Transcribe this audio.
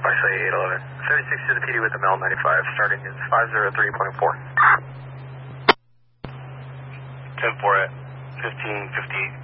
Actually, 811. 36 to the PD with the Mel 95, starting is 503.4. 10-4 at 1558.